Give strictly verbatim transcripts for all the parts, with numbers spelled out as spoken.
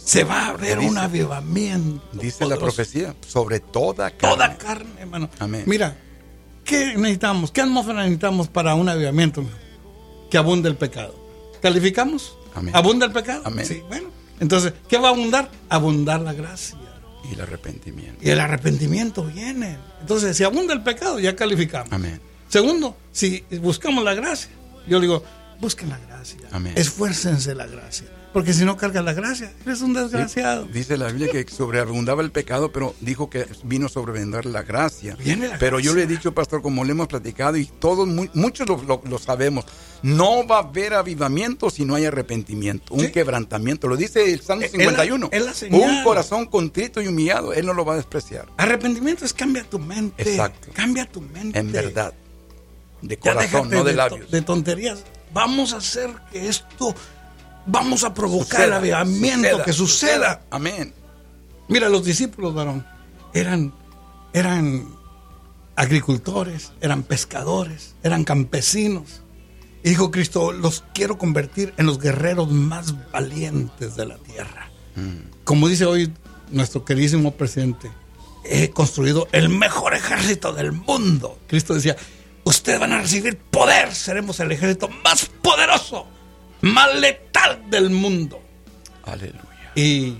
se va a ver dice, un avivamiento. Dice poderoso. la profecía, sobre toda carne. Toda carne, hermano. Amén. Mira, ¿qué necesitamos? ¿Qué atmósfera necesitamos para un avivamiento? Que abunde el pecado. ¿Calificamos? Amén. ¿Abunda el pecado? Amén. Sí, bueno. Entonces, ¿qué va a abundar? Abundar la gracia. Y el arrepentimiento. Y el arrepentimiento viene. Entonces, si abunda el pecado, ya calificamos. Amén. Segundo, si buscamos la gracia, yo digo, busquen la gracia. Amén. Esfuércense la gracia. Porque si no cargas la gracia, eres un desgraciado. Sí, dice la Biblia que sobreabundaba el pecado, pero dijo que vino a sobrevender la gracia. Viene la pero gracia. yo le he dicho, pastor, como le hemos platicado, y todos, muy, muchos lo, lo, lo sabemos, no va a haber avivamiento si no hay arrepentimiento, un Sí. quebrantamiento. Lo dice el Salmo Es la- cincuenta y uno. es la señal. Un corazón contrito y humillado, Él no lo va a despreciar. Arrepentimiento es cambia tu mente. Exacto. Cambia tu mente. En verdad. De Ya corazón, déjate no de to- labios. de tonterías. Vamos a hacer que esto, vamos a provocar Suceda, el avivamiento, suceda, que suceda. Amén. Mira, los discípulos, varón, eran, eran agricultores, eran pescadores, eran campesinos. Y dijo Cristo, los quiero convertir en los guerreros más valientes de la tierra. Mm. Como dice hoy nuestro queridísimo presidente, he construido el mejor ejército del mundo. Cristo decía, ustedes van a recibir poder, seremos el ejército más poderoso, más letal del mundo. Aleluya. Y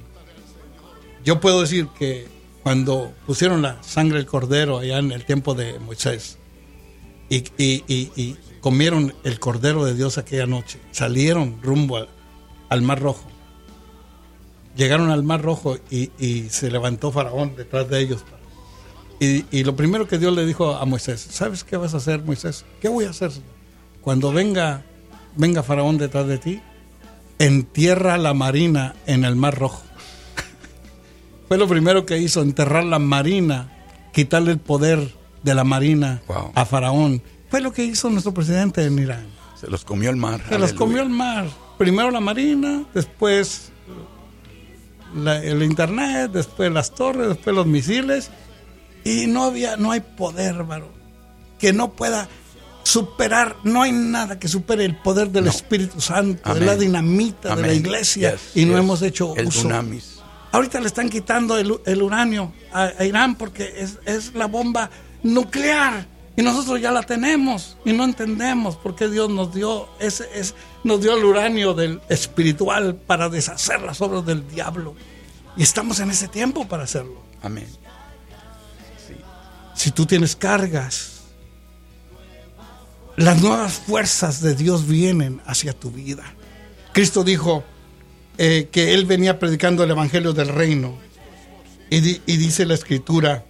yo puedo decir que cuando pusieron la sangre del cordero allá en el tiempo de Moisés y, y, y, y comieron el cordero de Dios aquella noche, salieron rumbo al, al Mar Rojo, llegaron al Mar Rojo y, y se levantó Faraón detrás de ellos. Y, y lo primero que Dios le dijo a Moisés, ¿sabes qué vas a hacer, Moisés? ¿Qué voy a hacer? Cuando venga, venga Faraón detrás de ti, entierra la marina en el Mar Rojo. Fue lo primero que hizo, enterrar la marina, quitarle el poder de la marina Wow. a Faraón. Fue lo que hizo nuestro presidente en Irán. Se los comió el mar. Se los Aleluya. comió el mar. Primero la marina, después la- el internet, después las torres, después los misiles. Y no había, no hay poder, varón, que no pueda superar, no hay nada que supere el poder del No. Espíritu Santo, Amén. de la dinamita de la Amén. iglesia, Yes, y no yes. hemos hecho El uso. dunamis. Ahorita le están quitando el, el uranio a, a Irán porque es, es la bomba nuclear y nosotros ya la tenemos y no entendemos por qué Dios nos dio ese, es, nos dio el uranio del espiritual para deshacer las obras del diablo, y estamos en ese tiempo para hacerlo. Amén. Si tú tienes cargas, las nuevas fuerzas de Dios vienen hacia tu vida. Cristo dijo eh, que Él venía predicando el Evangelio del Reino. Y, di, y dice la Escritura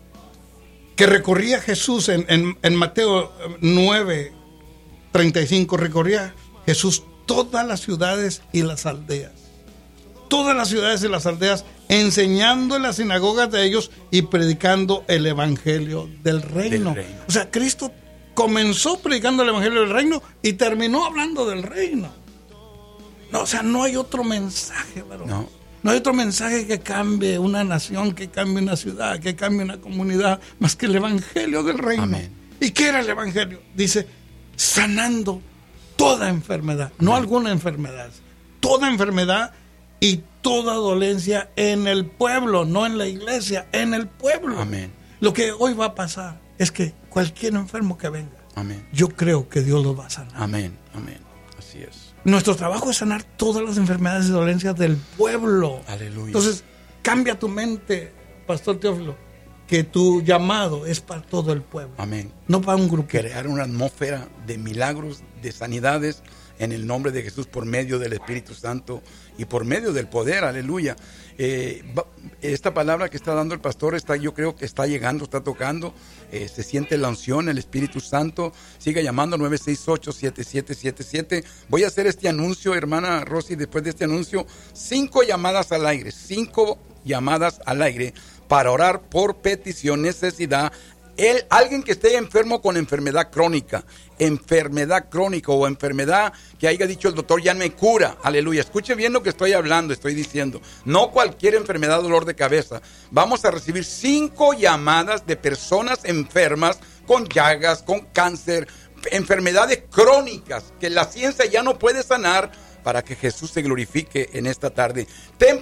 que recorría Jesús en, en, en Mateo nueve, treinta y cinco, recorría Jesús todas las ciudades y las aldeas. Todas las ciudades y las aldeas, enseñando en las sinagogas de ellos y predicando el evangelio del reino. Del reino. O sea, Cristo comenzó predicando el evangelio del reino y terminó hablando del reino. No, o sea, no hay otro mensaje, varón. No. No hay otro mensaje que cambie una nación, que cambie una ciudad, que cambie una comunidad, más que el evangelio del reino. Amén. ¿Y qué era el evangelio? Dice, sanando toda enfermedad, no alguna enfermedad, toda enfermedad y toda dolencia en el pueblo, no en la iglesia, en el pueblo. Amén. Lo que hoy va a pasar es que cualquier enfermo que venga, Amén. yo creo que Dios lo va a sanar. Amén. Amén. Así es. Nuestro trabajo es sanar todas las enfermedades y dolencias del pueblo. Aleluya. Entonces, cambia tu mente, Pastor Teófilo, que tu llamado es para todo el pueblo, Amén. no para un grupo. Crear una atmósfera de milagros, de sanidades en el nombre de Jesús por medio del Espíritu Santo y por medio del poder. Aleluya. Eh, va, esta palabra que está dando el pastor está, yo creo que está llegando, está tocando. Eh, se siente la unción, el Espíritu Santo. Siga llamando nueve seis ocho, siete siete siete siete. Voy a hacer este anuncio, hermana Rosy. Después de este anuncio, cinco llamadas al aire, cinco llamadas al aire para orar por petición, necesidad. El, alguien que esté enfermo con enfermedad crónica, enfermedad crónica o enfermedad que haya dicho el doctor ya me cura, aleluya. Escuche bien lo que estoy hablando, estoy diciendo. No cualquier enfermedad, dolor de cabeza. Vamos a recibir cinco llamadas de personas enfermas con llagas, con cáncer, enfermedades crónicas que la ciencia ya no puede sanar, para que Jesús se glorifique en esta tarde. Ten